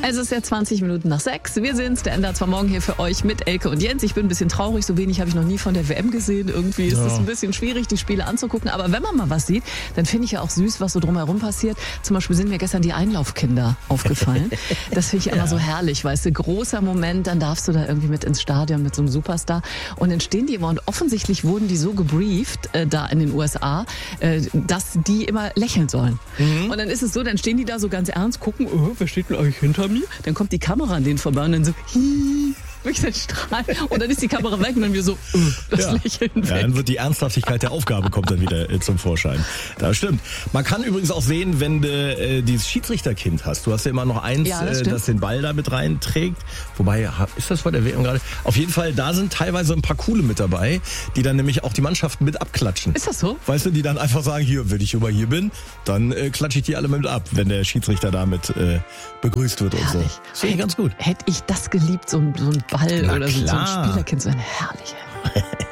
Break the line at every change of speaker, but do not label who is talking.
Es ist ja 20 Minuten nach 6. Wir sind's, der Ender zwar morgen hier für euch mit Elke und Jens. Ich bin ein bisschen traurig, so wenig habe ich noch nie von der WM gesehen. Irgendwie ist es ein bisschen schwierig, die Spiele anzugucken. Aber wenn man mal was sieht, dann finde ich ja auch süß, was so drumherum passiert. Zum Beispiel sind mir gestern die Einlaufkinder aufgefallen. Das finde ich immer so herrlich, weißt du, großer Moment, dann darfst du da irgendwie mit ins Stadion mit so einem Superstar. Und dann stehen die immer und offensichtlich wurden die so gebrieft, da in den USA, dass die immer lächeln sollen. Und dann ist es so, dann stehen die da so ganz ernst, gucken, wer steht denn eigentlich hinter mir? Dann kommt die Kamera an denen vorbei und dann so, wirklich ein Strahl. Und dann ist die Kamera weg und dann wieder so, das Lächeln weg.
Ja, dann wird die Ernsthaftigkeit der Aufgabe kommt dann wieder zum Vorschein. Das stimmt. Man kann übrigens auch sehen, wenn du dieses Schiedsrichterkind hast. Du hast ja immer noch eins, das den Ball da mit reinträgt. Wobei, ist das vor der WM gerade? Auf jeden Fall, da sind teilweise ein paar coole mit dabei, die dann nämlich auch die Mannschaften mit abklatschen.
Ist das so?
Weißt du, die dann einfach sagen, hier, wenn ich immer hier bin, dann klatsche ich die alle mit ab, wenn der Schiedsrichter damit begrüßt wird und so. Das finde ich ganz gut.
Hätte ich das geliebt, so ein Ball oder so ein Spielerkind, so eine herrliche.